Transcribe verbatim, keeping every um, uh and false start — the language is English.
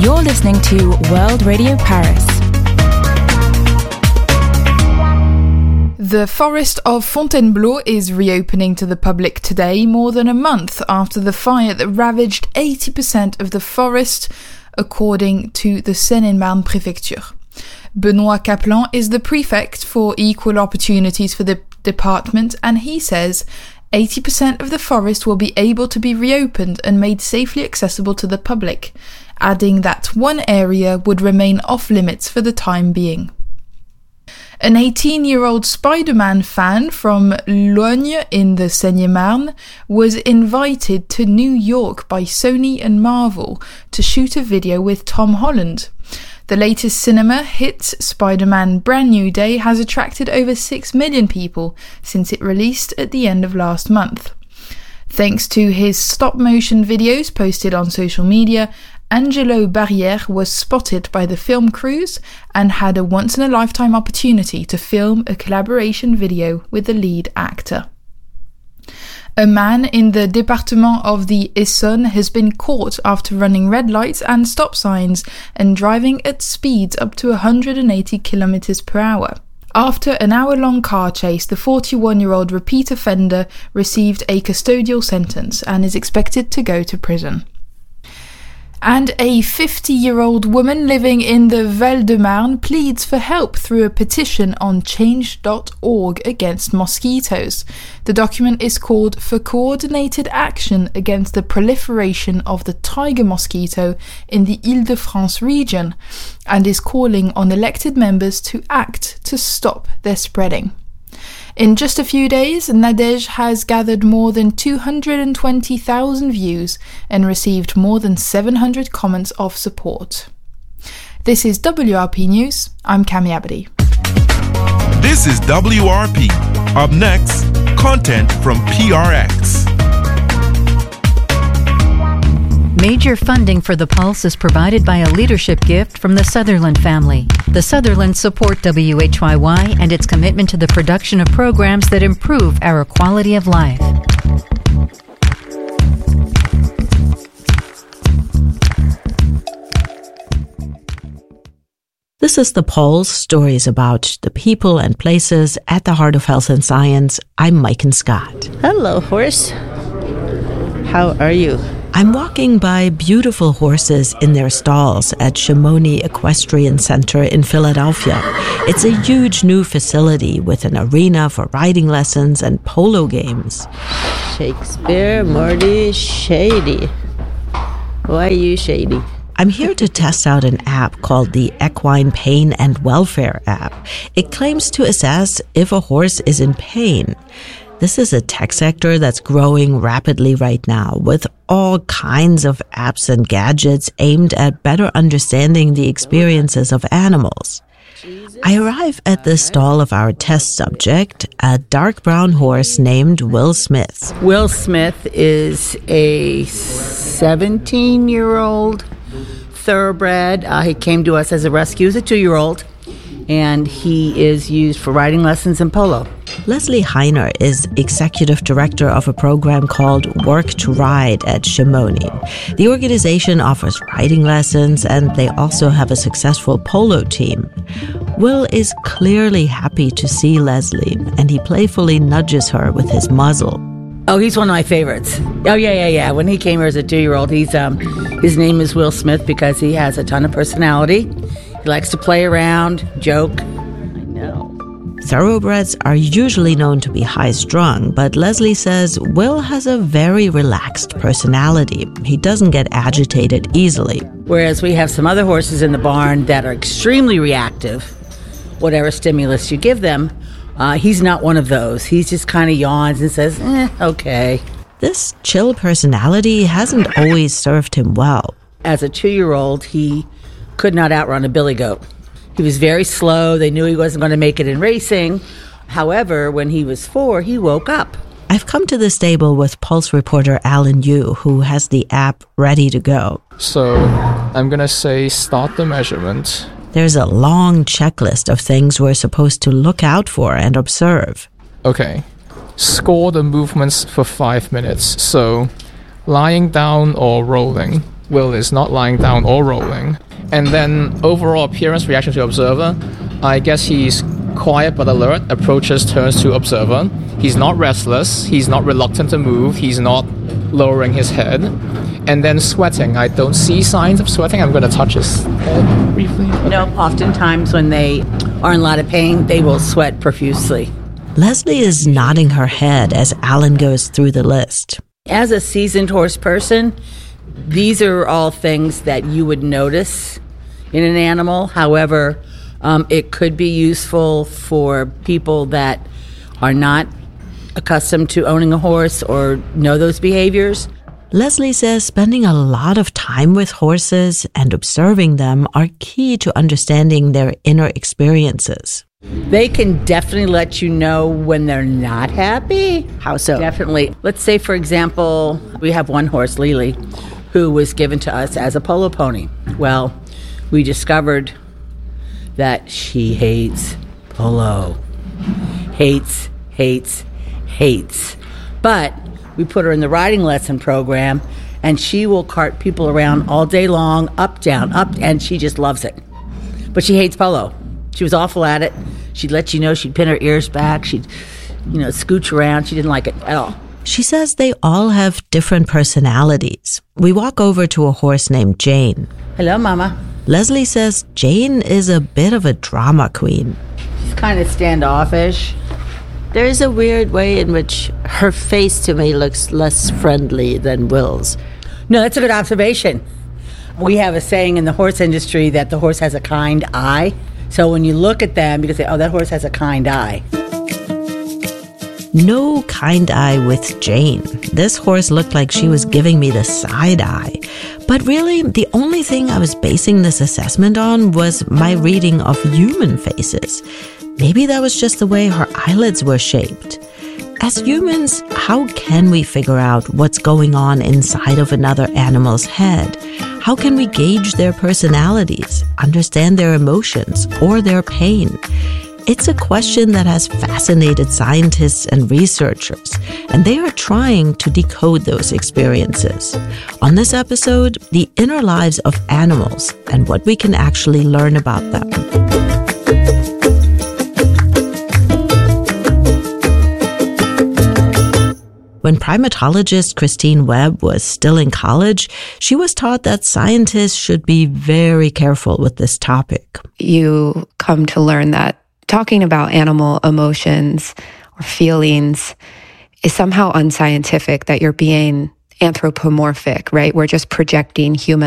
You're listening to World Radio Paris. The forest of Fontainebleau is reopening to the public today, more than a month after the fire that ravaged eighty percent of the forest, according to the Seine-et-Marne Prefecture. Benoît Kaplan is the prefect for equal opportunities for the department, and he says eighty percent of the forest will be able to be reopened and made safely accessible to the public, adding that one area would remain off-limits for the time being. An eighteen-year-old Spider-Man fan from Logne in the Seine-et-Marne was invited to New York by Sony and Marvel to shoot a video with Tom Holland. The latest cinema hit, Spider-Man Brand New Day, has attracted over six million people since it released at the end of last month. Thanks to his stop-motion videos posted on social media, Angelo Barrière was spotted by the film crews and had a once-in-a-lifetime opportunity to film a collaboration video with the lead actor. A man in the département of the Essonne has been caught after running red lights and stop signs and driving at speeds up to one hundred eighty kilometers per hour. After an hour-long car chase, the forty-one-year-old repeat offender received a custodial sentence and is expected to go to prison. And a fifty-year-old woman living in the Val-de-Marne pleads for help through a petition on change dot org against mosquitoes. The document is called For Coordinated Action Against the Proliferation of the Tiger Mosquito in the Île-de-France region, and is calling on elected members to act to stop their spreading. In just a few days, Nadège has gathered more than two hundred twenty thousand views and received more than seven hundred comments of support. This is W R P News. I'm Cami Abadi. This is W R P. Up next, content from P R X. Major funding for The Pulse is provided by a leadership gift from the Sutherland family. The Sutherlands support W H Y Y and its commitment to the production of programs that improve our quality of life. This is The Pulse, stories about the people and places at the heart of health and science. I'm Maiken Scott. Hello, horse. How are you? I'm walking by beautiful horses in their stalls at Chamonix Equestrian Center in Philadelphia. It's a huge new facility with an arena for riding lessons and polo games. Shakespeare, Morty, shady. Why are you shady? I'm here to test out an app called the Equine Pain and Welfare app. It claims to assess if a horse is in pain. This is a tech sector that's growing rapidly right now, with all kinds of apps and gadgets aimed at better understanding the experiences of animals. I arrive at the stall of our test subject, a dark brown horse named Will Smith. Will Smith is a seventeen-year-old thoroughbred. Uh, he came to us as a rescue as a two-year-old, and he is used for riding lessons and polo. Leslie Heiner is executive director of a program called Work to Ride at Chamonix. The organization offers riding lessons, and they also have a successful polo team. Will is clearly happy to see Leslie, and he playfully nudges her with his muzzle. Oh, he's one of my favorites. Oh, yeah, yeah, yeah. When he came here as a two-year-old, he's um, his name is Will Smith because he has a ton of personality. He likes to play around, joke. I know. Thoroughbreds are usually known to be high-strung, but Leslie says Will has a very relaxed personality. He doesn't get agitated easily. Whereas we have some other horses in the barn that are extremely reactive, whatever stimulus you give them. Uh, he's not one of those. He just kind of yawns and says, eh, okay. This chill personality hasn't always served him well. As a two-year-old, he could not outrun a billy goat. He was very slow. They knew he wasn't going to make it in racing. However, when he was four, he woke up. I've come to the stable with Pulse reporter Alan Yu, who has the app ready to go. So I'm going to say start the measurement. There's a long checklist of things we're supposed to look out for and observe. Okay. Score the movements for five minutes. So lying down or rolling. Will is not lying down or rolling. And then overall appearance, reaction to observer, I guess he's quiet but alert, approaches, turns to observer. He's not restless, he's not reluctant to move, he's not lowering his head. And then sweating. I don't see signs of sweating. I'm going to touch his head briefly. Okay. No, oftentimes when they are in a lot of pain, they will sweat profusely. Leslie is nodding her head as Alan goes through the list. As a seasoned horse person, these are all things that you would notice in an animal. However, um, it could be useful for people that are not accustomed to owning a horse or know those behaviors. Leslie says spending a lot of time with horses and observing them are key to understanding their inner experiences. They can definitely let you know when they're not happy. How so? Definitely. Let's say, for example, we have one horse, Lily, who was given to us as a polo pony. Well, we discovered that she hates polo. Hates, hates, hates. But we put her in the riding lesson program, and she will cart people around all day long, up, down, up, and she just loves it. But she hates polo. She was awful at it. She'd let you know, she'd pin her ears back, she'd, you know, scooch around. She didn't like it at all. She says they all have different personalities. We walk over to a horse named Jane. Hello, Mama. Leslie says Jane is a bit of a drama queen. She's kind of standoffish. There is a weird way in which her face to me looks less friendly than Will's. No, that's a good observation. We have a saying in the horse industry that the horse has a kind eye. So when you look at them, you can say, oh, that horse has a kind eye. No kind eye with Jane. This horse looked like she was giving me the side eye. But really, the only thing I was basing this assessment on was my reading of human faces. Maybe that was just the way her eyelids were shaped. As humans, how can we figure out what's going on inside of another animal's head? How can we gauge their personalities, understand their emotions, or their pain? It's a question that has fascinated scientists and researchers, and they are trying to decode those experiences. On this episode, the inner lives of animals and what we can actually learn about them. When primatologist Christine Webb was still in college, she was taught that scientists should be very careful with this topic. You come to learn that talking about animal emotions or feelings is somehow unscientific, that you're being anthropomorphic, right? We're just projecting human